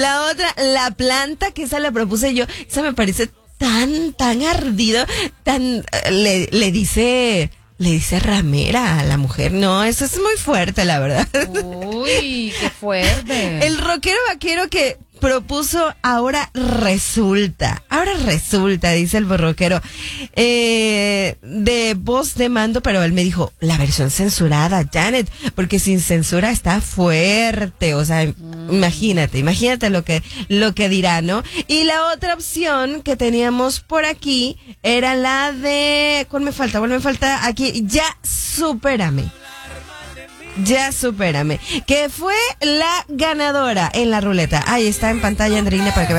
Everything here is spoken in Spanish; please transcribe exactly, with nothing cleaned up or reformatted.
La otra, la planta, que esa la propuse yo. Esa me parece tan, tan ardido, tan, le, le dice... Le dice ramera a la mujer. No, eso es muy fuerte, la verdad. Uy, qué fuerte. El rockero vaquero que propuso ahora resulta. Ahora resulta, dice el rockero. Eh, de voz de mando, pero él me dijo, la versión censurada, Janet, porque sin censura está fuerte. O sea, mm. imagínate, imagínate lo que, lo que dirá, ¿no? Y la otra opción que teníamos por aquí era la de, ¿cuál me falta? ¿Cuál me falta? Aquí, ya supérame. Ya supérame, que fue la ganadora en la ruleta. Ahí está en pantalla, Andreina, para que vean.